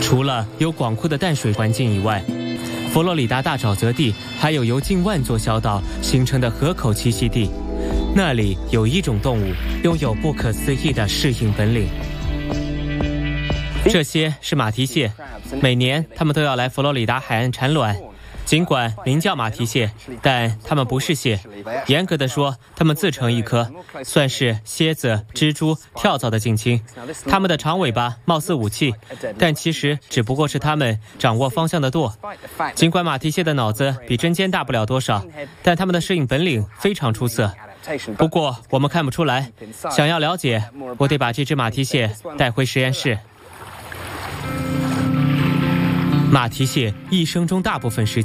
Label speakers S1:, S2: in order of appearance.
S1: 除了有广阔的淡水环境以外，佛罗里达大沼泽地还有由近万座小岛形成的河口栖息地，那里有一种动物拥有不可思议的适应本领。这些是马蹄蟹，每年它们都要来佛罗里达海岸产卵。尽管名叫马蹄蟹，但它们不是蟹，严格的说，它们自成一科，算是蝎子、蜘蛛、跳蚤的近亲。它们的长尾巴貌似武器，但其实只不过是它们掌握方向的舵。尽管马蹄蟹的脑子比针尖大不了多少，但它们的适应本领非常出色。不过我们看不出来，想要了解，我得把这只马蹄蟹带回实验室。马蹄蟹一生中大部分时间